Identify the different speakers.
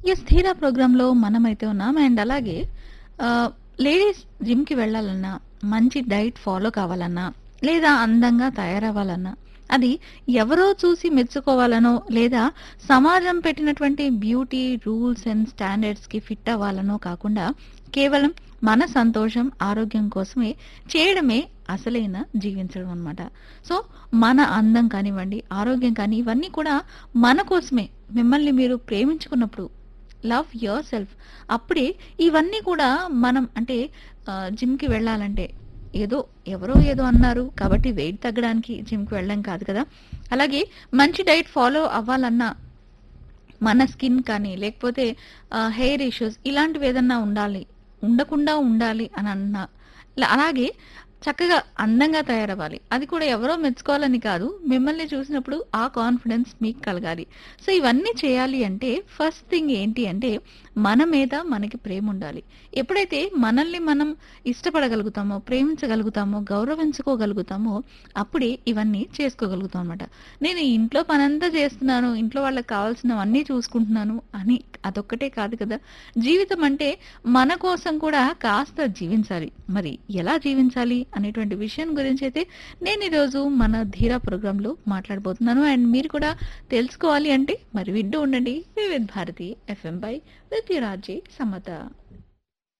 Speaker 1: Yes. 'ధీర' ప్రోగ్రామ్‌లో మనమైతే ఉన్నాం. అండ్ అలాగే ఆహ్, లేడీస్ జిమ్‌కి వెళ్ళాలన్నా, మంచి డైట్ ఫాలో కావాలన్నా, లేదా అందంగా తయారవ్వాలన్నా, అది ఎవరో చూసి మెచ్చుకోవాలనో, లేదా సమాజం పెట్టినటువంటి బ్యూటీ రూల్స్ అండ్ స్టాండర్డ్స్‌కి ఫిట్ అవ్వాలనో కాకుండా, కేవలం మన సంతోషం, ఆరోగ్యం కోసమే చేయడమే అసలైన జీవించడం అన్నమాట. సో, మన అందం కానివ్వండి, ఆరోగ్యం కానీ ఇవన్నీ కూడా మన కోసమే. మిమ్మల్ని మీరు ప్రేమించుకున్నప్పుడు లవ్ యువర్ సెల్ఫ్. అప్పుడే ఇవన్నీ కూడా మనం అంటే జిమ్‌కి వెళ్ళాలంటే ఏదో ఎవరో ఏదో అన్నారు కాబట్టి వెయిట్ తగ్గడానికి జిమ్‌కి వెళ్ళడం కాదు కదా! అలాగే మంచి డైట్ ఫాలో అవ్వాలన్నా మన స్కిన్ కానీ లేకపోతే హెయిర్ ఇష్యూస్ ఇలాంటివేదన్నా ఉండకుండా ఉండాలి అని అన్నా అలాగే చక్కగా అందంగా తయారవ్వాలి. అది కూడా ఎవరో మెచ్చుకోవాలని కాదు. మిమ్మల్ని చూసినప్పుడు ఆ కాన్ఫిడెన్స్ మీకు కలగాలి. సో, ఇవన్నీ చేయాలి అంటే ఫస్ట్ థింగ్ ఏంటి అంటే మన మీద మనకి ప్రేముండాలి. ఎప్పుడైతే మనల్ని మనం ఇష్టపడగలుగుతామో, ప్రేమించగలుగుతామో, గౌరవించుకోగలుగుతామో అప్పుడే ఇవన్నీ చేసుకోగలుగుతాం అనమాట. నేను ఇంట్లో పనంతా చేస్తున్నాను, ఇంట్లో వాళ్ళకి కావాల్సినవన్నీ చూసుకుంటున్నాను అని అదొక్కటే కాదు కదా! జీవితం అంటే మన కోసం కూడా కాస్త జీవించాలి. మరి ఎలా జీవించాలి అనేటువంటి విషయం గురించైతే నేను ఈరోజు మన 'ధీర' ప్రోగ్రామ్‌లో మాట్లాడబోతున్నాను. అండ్ మీరు కూడా తెలుసుకోవాలి అంటే మరి వింటూ ఉండండి Vividh Bharati FM with your RJ Samata.